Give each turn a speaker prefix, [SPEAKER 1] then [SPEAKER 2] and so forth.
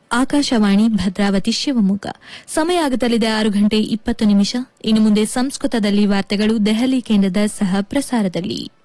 [SPEAKER 1] ಆಕಾಶವಾಣಿ ಭದ್ರಾವತಿ ಶಿವಮೊಗ್ಗ. ಸಮಯ ಆಗುತ್ತಲಿದೆ 6:20. ಇನ್ನು ಮುಂದೆ ಸಂಸ್ಕೃತದಲ್ಲಿ ವಾರ್ತೆಗಳು ದೆಹಲಿ ಕೇಂದ್ರದ ಸಹ ಪ್ರಸಾರದಲ್ಲಿ.